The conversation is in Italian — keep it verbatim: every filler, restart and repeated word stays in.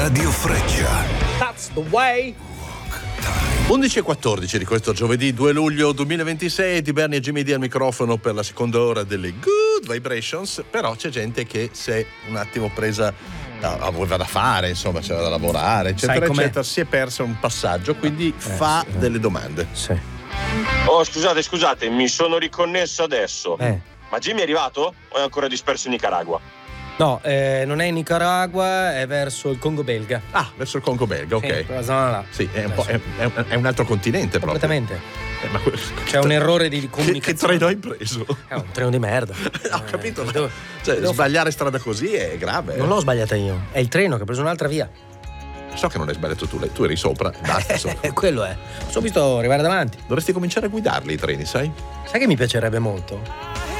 Radio Freccia. That's the way. undici e quattordici di questo giovedì due luglio duemilaventisei, di Bernie e Jimmy D al microfono per la seconda ora delle Good Vibrations. Però c'è gente che si è un attimo presa, aveva da fare, insomma, c'era da lavorare, eccetera, eccetera, si è persa un passaggio, quindi eh, fa sì. delle domande. Sì. Oh, scusate, scusate, mi sono riconnesso adesso. Eh. Ma Jimmy è arrivato o è ancora disperso in Nicaragua? No, eh, non è in Nicaragua, è verso il Congo belga. Ah, verso il Congo belga, ok. Sì, quella zona là. Sì, è un, po', è, è un altro continente proprio. Completamente. Eh, ma que- C'è un errore di comunicazione. Che, che treno hai preso? È un treno di merda. Ho eh, capito, ma devo, cioè, devo sbagliare strada così è grave. Non eh. l'ho sbagliata io, è il treno che ha preso un'altra via. So che non hai sbagliato tu, tu eri sopra, basta. Quello è. Sono visto arrivare davanti. Dovresti cominciare a guidarli i treni, sai? Sai che mi piacerebbe molto?